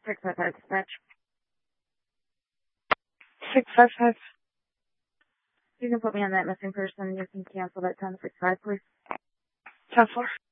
655 dispatch. 655. You can put me on that missing person. You can cancel that 1065, please. 10-4.